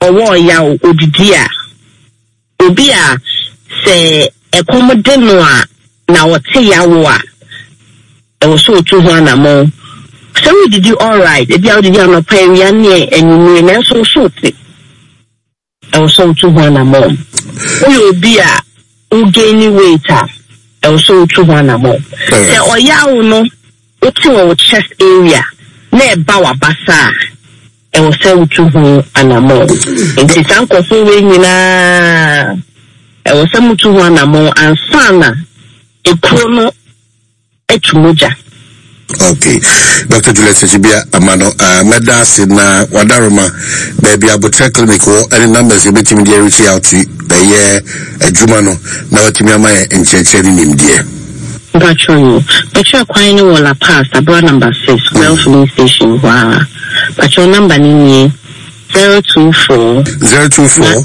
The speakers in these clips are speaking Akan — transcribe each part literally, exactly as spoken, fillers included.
owo ya odidi a obi a se ekomode no a na wote ya wo a e wo so otu ho na mo so we did you all right e dia odidi no pa wi ane enunu na so so te e wo so otu ho na mo o obi a o gain weight a e wo so otu ho na mo se oya wo no o ti wo chest area na e ba wa basa e wo so otu ho anamo nti sanko fo we nyina e wo so otu ho anamo ansana ekuro no etumuja. Okay, Doctor Juliet Sechibia Amano, uh, Medasi na Wadaruma, baby Abutre Clinic, any numbers you meet him there, reach out to the year a Jumano, now to me, my and Chechering him dear. But you, but you're quite no wall past about number six, well filling station, wow. But your number name zero two four zero two four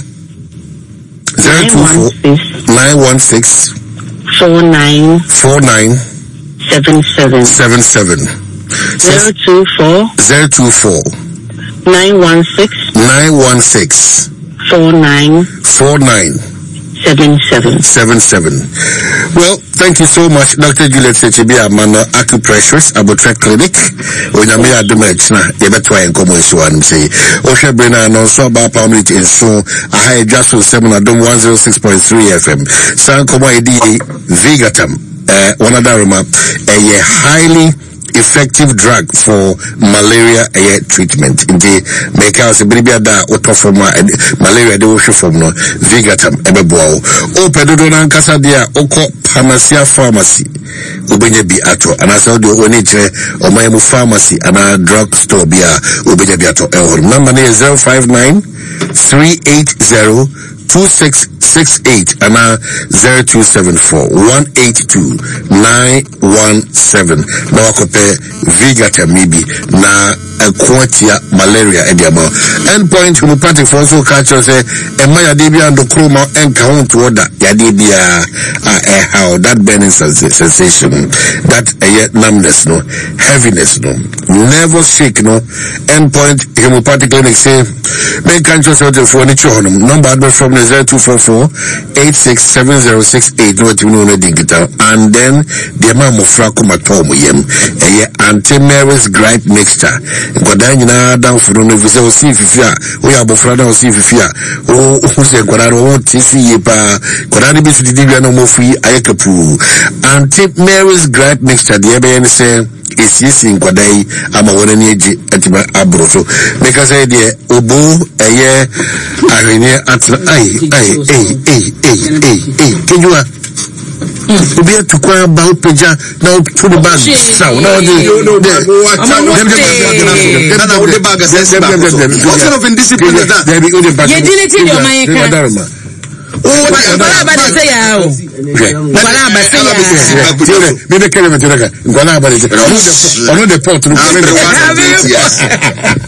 zero two four nine one six four nine four nine seven seven seven seven zero two four zero two four nine one six nine one six four nine four nine seven seven seven seven. Well, thank you so much, Doctor Juliet Sechibia Amano, Acupressures, Abutre Clinic. When I'm here, do match na. You better try and come with one. Say, Osha Brena no so about permit in so. I had just for seven. I don't one zero six point three F M. San Koma Edi Vigatam. Uh, one of them, a highly effective drug for malaria uh, treatment. In the make us a baby da autoforma malaria de washu from no Vigatam ebeboa. O pedodona nkasa dia oko Panacea Pharmacy. Ubenye bi ato. Anasa odi oniche o maemu pharmacy ana drug store bia ubenye bi ato. Eh, number is zero five nine three eight zero two six six eight and uh zero two seven four one eight two nine one seven. Now I Vigata maybe na a quatia malaria ediama. Endpoint homeopathic for also catch us a Maya debia and the chroma and count to order Yadibia uh how that burning sensation, that a yet numbness no, heaviness no, never sick no. Endpoint homeopathic clinic say make conscious of the furniture number from the zero two four four eight six seven zero six eight no to know digital and then the amount of fracomatom yem a anti-Mary's gripe mixture. Godana down for no visa or see if we are bofrada or see if you oh who's a Godaro won't see pa Godani bis the Divia no more free ayakapu anti-Mary's gripe mixture the A B N say is yes in Godai ama one age at Abroso because I dear Obo a year I at ay ay ay ay ay ay ay can you we have to cry about Peja now to the bag. So now what sort of indiscipline is that? You didn't tell your mind. Oh, Balaba say out. Balaba say out. Maybe Kevin Balaba is on the pot.